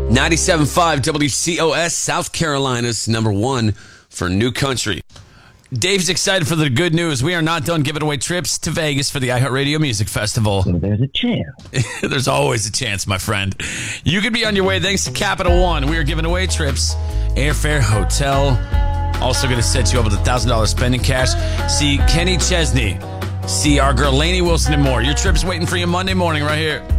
97.5 WCOS, South Carolina's number one for New Country. Dave's excited for the good news. We are not done giving away trips to Vegas for the iHeartRadio Music Festival. So there's a chance. There's always a chance, my friend. You could be on your way thanks to Capital One. We are giving away trips, airfare, hotel. Also going to set you up with $1,000 spending cash. See Kenny Chesney. See our girl Lainey Wilson and more. Your trip's waiting for you Monday morning right here.